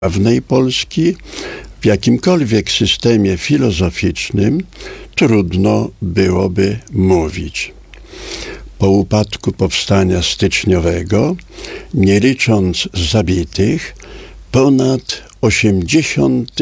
dawnej Polski w jakimkolwiek systemie filozoficznym trudno byłoby mówić. Po upadku powstania styczniowego, nie licząc zabitych, ponad 80